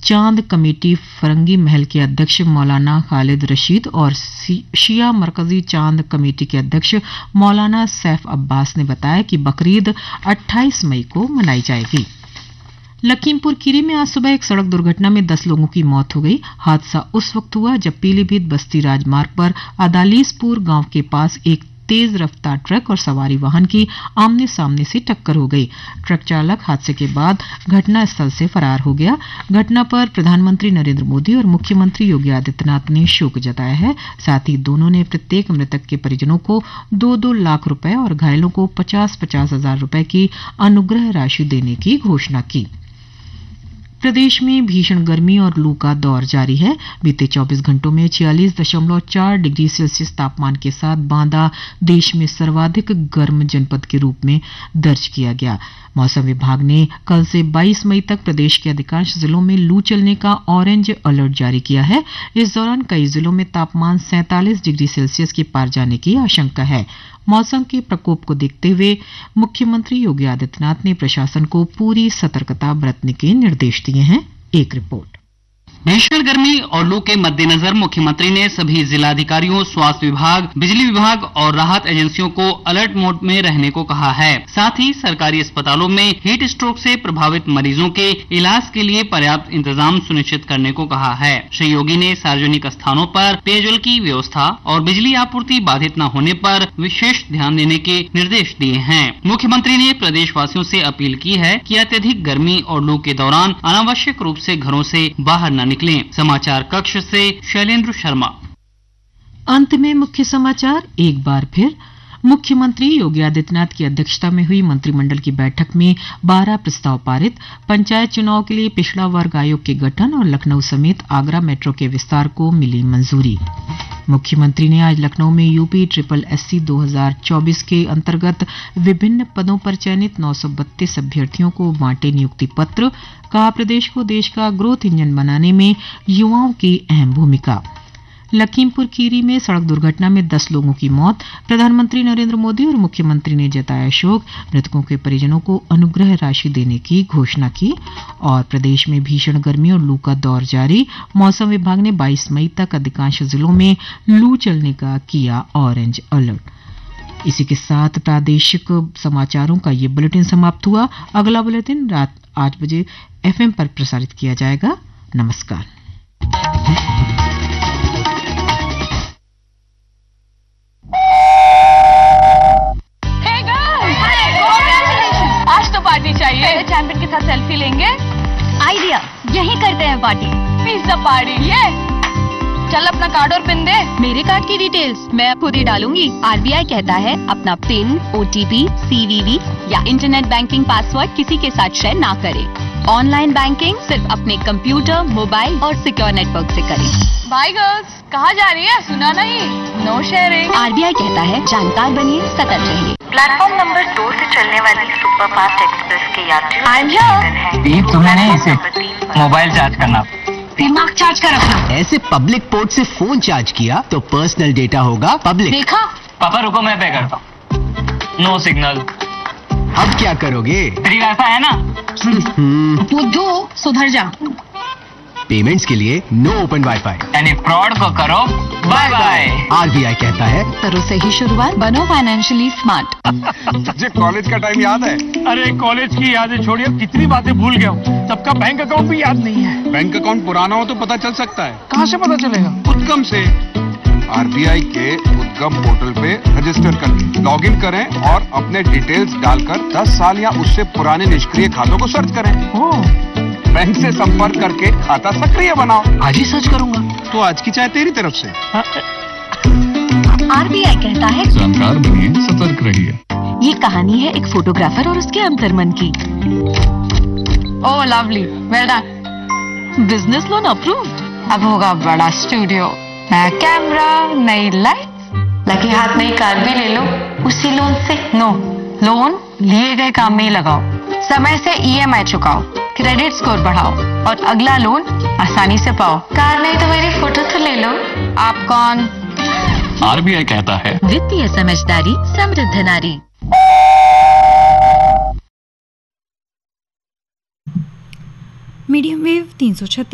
चांद कमेटी फरंगी महल के अध्यक्ष मौलाना खालिद रशीद और शिया मरकजी चांद कमेटी के अध्यक्ष मौलाना सैफ अब्बास ने बताया कि बकरीद 28 मई को मनाई जाएगी। लखीमपुर खीरी में आज सुबह एक सड़क दुर्घटना में 10 लोगों की मौत हो गई। हादसा उस वक्त हुआ जब पीलीभीत बस्ती राजमार्ग पर अदालीसपुर गांव के पास एक तेज रफ्तार ट्रक और सवारी वाहन की आमने सामने से टक्कर हो गई। ट्रक चालक हादसे के बाद घटना स्थल से फरार हो गया। घटना पर प्रधानमंत्री नरेंद्र मोदी और मुख्यमंत्री योगी आदित्यनाथ ने शोक जताया है। साथ ही दोनों ने प्रत्येक मृतक के परिजनों को 2-2 लाख रुपए और घायलों को 50-50 हजार रुपए की अनुग्रह राशि देने की घोषणा की। प्रदेश में भीषण गर्मी और लू का दौर जारी है। बीते 24 घंटों में 46.4 डिग्री सेल्सियस तापमान के साथ बांदा देश में सर्वाधिक गर्म जनपद के रूप में दर्ज किया गया। मौसम विभाग ने कल से 22 मई तक प्रदेश के अधिकांश जिलों में लू चलने का ऑरेंज अलर्ट जारी किया है। इस दौरान कई जिलों में तापमान 47 डिग्री सेल्सियस के पार जाने की आशंका है। मौसम के प्रकोप को देखते हुए मुख्यमंत्री योगी आदित्यनाथ ने प्रशासन को पूरी सतर्कता बरतने के निर्देश दिए हैं। एक रिपोर्ट। भीषण गर्मी और लू के मद्देनजर मुख्यमंत्री ने सभी जिलाधिकारियों, स्वास्थ्य विभाग, बिजली विभाग और राहत एजेंसियों को अलर्ट मोड में रहने को कहा है। साथ ही सरकारी अस्पतालों में हीट स्ट्रोक से प्रभावित मरीजों के इलाज के लिए पर्याप्त इंतजाम सुनिश्चित करने को कहा है। श्री योगी ने सार्वजनिक स्थानों पर पेयजल की व्यवस्था और बिजली आपूर्ति बाधित न होने पर विशेष ध्यान देने के निर्देश दिए हैं। मुख्यमंत्री ने प्रदेशवासियों से अपील की है कि अत्यधिक गर्मी और लू के दौरान अनावश्यक रूप से घरों से बाहर न निकलें। समाचार कक्ष से शैलेंद्र शर्मा। अंत में मुख्य समाचार एक बार फिर। मुख्यमंत्री योगी आदित्यनाथ की अध्यक्षता में हुई मंत्रिमंडल की बैठक में 12 प्रस्ताव पारित। पंचायत चुनाव के लिए पिछड़ा वर्ग आयोग के गठन और लखनऊ समेत आगरा मेट्रो के विस्तार को मिली मंजूरी। मुख्यमंत्री ने आज लखनऊ में यूपी SSSC 2024 के अंतर्गत विभिन्न पदों पर चयनित 932 अभ्यर्थियों को बांटे नियुक्ति पत्र। कहा, प्रदेश को देश का ग्रोथ इंजन बनाने में युवाओं की अहम भूमिका। लखीमपुर खीरी में सड़क दुर्घटना में 10 लोगों की मौत। प्रधानमंत्री नरेंद्र मोदी और मुख्यमंत्री ने जताया शोक। मृतकों के परिजनों को अनुग्रह राशि देने की घोषणा की। और प्रदेश में भीषण गर्मी और लू का दौर जारी। मौसम विभाग ने 22 मई तक अधिकांश जिलों में लू चलने का किया ऑरेंज अलर्ट। इसी के साथ प्रादेशिक समाचारों का ये बुलेटिन समाप्त हुआ। अगला बुलेटिन रात 8 बजे FM पर प्रसारित किया जाएगा। नमस्कार। चाहिए चैंपियन के साथ सेल्फी लेंगे। आइडिया, यही करते हैं पार्टी। Pizza party. ये चल अपना कार्ड और पिन दे। मेरे कार्ड की डिटेल्स मैं खुद ही डालूंगी। RBI कहता है अपना पिन, OTP, CVV या इंटरनेट बैंकिंग पासवर्ड किसी के साथ शेयर ना करें। ऑनलाइन बैंकिंग सिर्फ अपने कंप्यूटर, मोबाइल और सिक्योर नेटवर्क से करें। बाय गर्ल्स, कहाँ जा रही है? सुना नहीं। No sharing. RBI कहता है जानकार बनिए, सतर्क रहिए। प्लेटफॉर्म नंबर 2 से चलने वाली सुपर फास्ट एक्सप्रेस के यात्री तुम्हें नहीं सिर्फ मोबाइल चार्ज करना, दिमाग चार्ज कर रखना। ऐसे पब्लिक पोर्ट से फोन चार्ज किया तो पर्सनल डेटा होगा पब्लिक। देखा? पापा रुको, मैं पे करता हूँ। No signal. अब क्या करोगे? फ्री वाईफाई है ना। बुद्धू, सुधर जा। पेमेंट्स के लिए नो ओपन वाईफाई। यानी फ्रॉड को करो बाय बाय। RBI कहता है करो सही शुरुआत, बनो फाइनेंशियली स्मार्ट। मुझे कॉलेज का टाइम याद है। अरे कॉलेज की यादें छोड़िए, कितनी बातें भूल गया हूँ। सबका बैंक अकाउंट भी याद नहीं है। बैंक अकाउंट पुराना हो तो पता चल सकता है। कहाँ से पता चलेगा? उद्गम से। RBI के उद्गम पोर्टल पे रजिस्टर करके लॉगिन करें और अपने डिटेल्स डालकर 10 साल या उससे पुराने निष्क्रिय खातों को सर्च करें। बैंक से संपर्क करके खाता सक्रिय बनाओ। आज ही सर्च करूंगा। तो आज की चाय तेरी तरफ से। RBI कहता है जानकार बनिए, सतर्क रहिए। ये कहानी है एक फोटोग्राफर और उसके अंतर्मन की। ओह lovely, well done. Business loan approved. अब होगा बड़ा स्टूडियो, नया कैमरा, नई लाइट। लगे हाथ नई कार भी ले लो उसी लोन से। नो, लोन लिए गए काम में ही लगाओ। समय से EMI चुकाओ, क्रेडिट स्कोर बढ़ाओ और अगला लोन आसानी से पाओ। कार नहीं तो मेरी फोटो तो ले लो। आप कौन? RBI कहता है वित्तीय समझदारी समृद्ध नारी। Medium wave 336